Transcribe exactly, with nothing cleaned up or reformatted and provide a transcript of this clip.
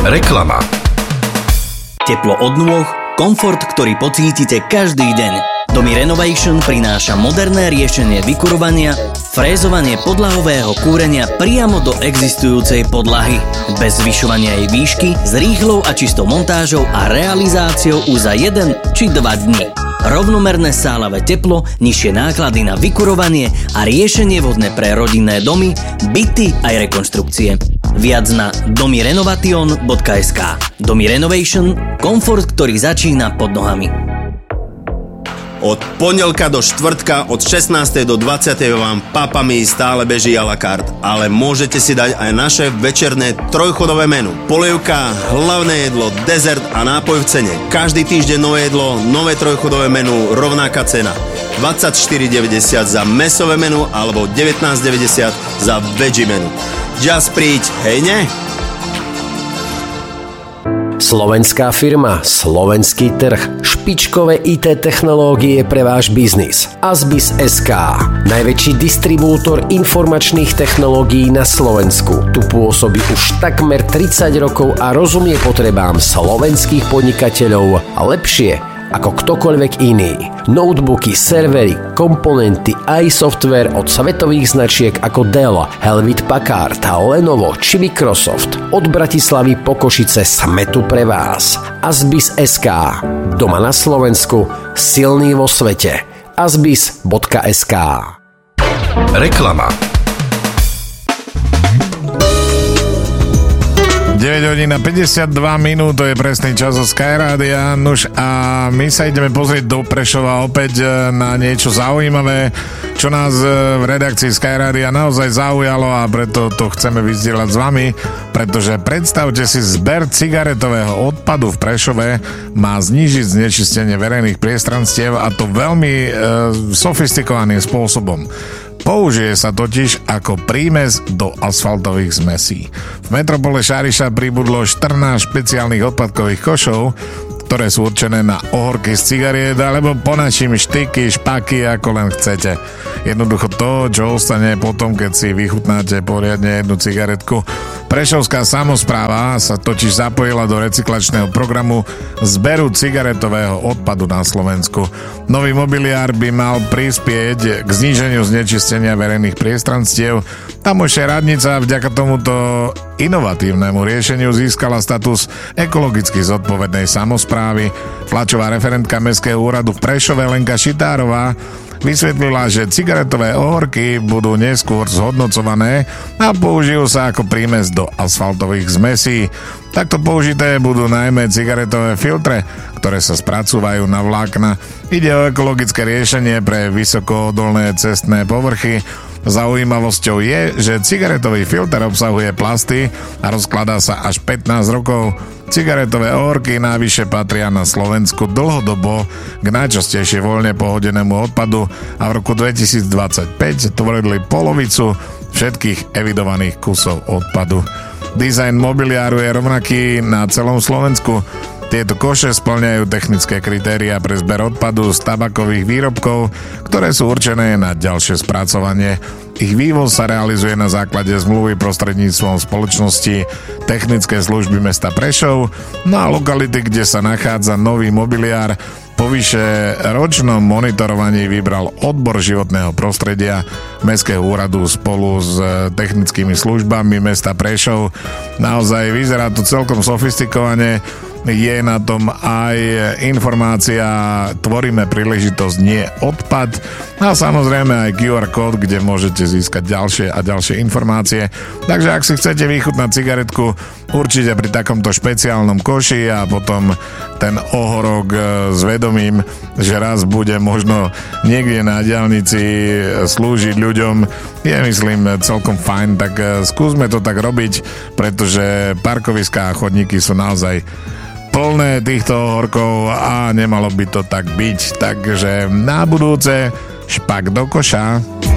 Reklama. Teplo od nôh, komfort, ktorý pocítite každý deň. Domy Renovation prináša moderné riešenie vykurovania, frézovanie podlahového kúrenia priamo do existujúcej podlahy. Bez zvyšovania jej výšky, s rýchlou a čistou montážou a realizáciou už za jeden či dva dni. Rovnomerné sálavé teplo, nižšie náklady na vykurovanie a riešenie vhodné pre rodinné domy, byty aj rekonštrukcie. Viac na domy renovation bodka es ká. Domy Renovation, komfort, ktorý začína pod nohami. Od pondelka do štvrtka, od šestnástej do dvadsiatej vám Papami stále beží a la carte, ale môžete si dať aj naše večerné trojchodové menu. Polievka, hlavné jedlo, dezert a nápoj v cene. Každý týždeň nové jedlo, nové trojchodové menu, rovnaká cena. dvadsaťštyri deväťdesiat za mäsové menu alebo devätnásť deväťdesiat za veggie menu. Just príď, hej ne? Slovenská firma, slovenský trh, špičkové í té technológie pre váš biznis. Asbis bodka es ká, najväčší distribútor informačných technológií na Slovensku. Tu pôsobí už takmer tridsať rokov a rozumie potrebám slovenských podnikateľov a lepšie ako ktokoľvek iný. Notebooky, servery, komponenty aj software od svetových značiek ako Dell, Hewlett Packard, Lenovo či Microsoft. Od Bratislavy po Košice sme tu pre vás. Asbis bodka es ká. Doma na Slovensku, silný vo svete. Asbis bodka es ká. Reklama. deväť hodín a päťdesiatdva minút, to je presný čas zo Skyrádia. Nuž a my sa ideme pozrieť do Prešova opäť na niečo zaujímavé, čo nás v redakcii Skyrádia naozaj zaujalo a preto to chceme vyzdieľať s vami, pretože predstavte si, zber cigaretového odpadu v Prešove má znížiť znečistenie verejných priestranstiev, a to veľmi e, sofistikovaným spôsobom. Použije sa totiž ako prímes do asfaltových zmesí. V metropole Šáriša pribudlo štrnásť špeciálnych odpadkových košov, ktoré sú určené na ohorky z cigariet alebo ponačím štyky, špaky, ako len chcete. Jednoducho to, čo ostane potom, keď si vychutnáte poriadne jednu cigaretku. Prešovská samospráva sa totiž zapojila do recyklačného programu zberu cigaretového odpadu na Slovensku. Nový mobiliár by mal prispieť k zníženiu znečistenia verejných priestranstiev. Tamojšia radnica vďaka tomuto inovatívnemu riešeniu získala status ekologicky zodpovednej samosprávy. Tlačová referentka Mestského úradu v Prešove Lenka Šitárová vysvetlila, že cigaretové ohorky budú neskôr zhodnocované a použijú sa ako prímes do asfaltových zmesí. Takto použité budú najmä cigaretové filtre, ktoré sa spracúvajú na vlákna. Ide o ekologické riešenie pre vysokoodolné cestné povrchy. Zaujímavosťou je, že cigaretový filter obsahuje plasty a rozkladá sa až pätnásť rokov. Cigaretové ohorky návyššie patria na Slovensku dlhodobo k najčastejšie voľne pohodenému odpadu a v roku dvetisícdvadsaťpäť tvorili polovicu všetkých evidovaných kusov odpadu. Dizajn mobiliáru je rovnaký na celom Slovensku. Tieto koše spĺňajú technické kritériá pre zber odpadu z tabakových výrobkov, ktoré sú určené na ďalšie spracovanie. Ich vývoz sa realizuje na základe zmluvy prostredníctvom spoločnosti Technické služby mesta Prešov. No a lokality, kde sa nachádza nový mobiliár, po vyše ročnom monitorovaní vybral odbor životného prostredia Mestského úradu spolu s technickými službami mesta Prešov. Naozaj vyzerá to celkom sofistikovane. Je na tom aj informácia Tvoríme príležitosť, nie odpad, a samozrejme aj kú ár kód, kde môžete získať ďalšie a ďalšie informácie. Takže ak si chcete vychutnať cigaretku, určite pri takomto špeciálnom koši a potom ten ohorok s vedomím, že raz bude možno niekde na diaľnici slúžiť ľuďom, je myslím celkom fajn, tak skúsme to tak robiť, pretože parkoviská a chodníky sú naozaj plné týchto horkov a nemalo by to tak byť. Takže na budúce špak do koša.